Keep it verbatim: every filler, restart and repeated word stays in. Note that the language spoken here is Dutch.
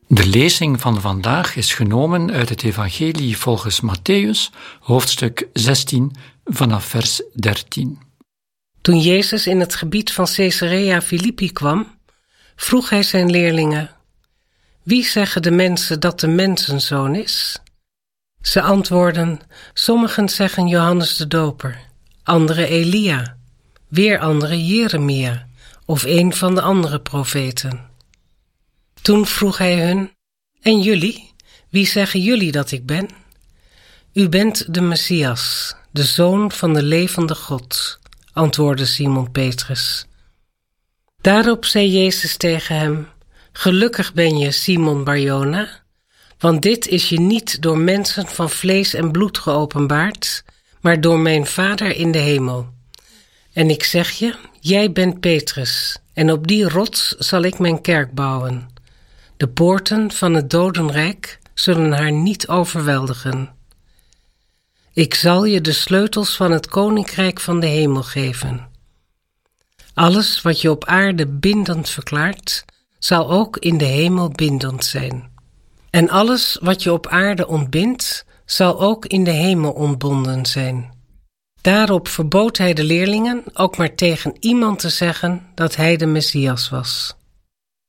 De lezing van vandaag is genomen uit het Evangelie volgens Mattheüs, hoofdstuk zestien, vanaf vers dertien. Toen Jezus in het gebied van Caesarea Philippi kwam, vroeg hij zijn leerlingen: wie zeggen de mensen dat de mensenzoon is? Ze antwoordden: sommigen zeggen Johannes de Doper, anderen Elia, weer anderen Jeremia of een van de andere profeten. Toen vroeg hij hun: en jullie, wie zeggen jullie dat ik ben? U bent de Messias, de Zoon van de levende God, antwoordde Simon Petrus. Daarop zei Jezus tegen hem: gelukkig ben je, Simon Barjona, want dit is je niet door mensen van vlees en bloed geopenbaard, maar door mijn Vader in de hemel. En ik zeg je, jij bent Petrus, en op die rots zal ik mijn kerk bouwen. De poorten van het dodenrijk zullen haar niet overweldigen. Ik zal je de sleutels van het koninkrijk van de hemel geven. Alles wat je op aarde bindend verklaart, zal ook in de hemel bindend zijn. En alles wat je op aarde ontbindt, zal ook in de hemel ontbonden zijn. Daarop verbood hij de leerlingen ook maar tegen iemand te zeggen dat hij de Messias was.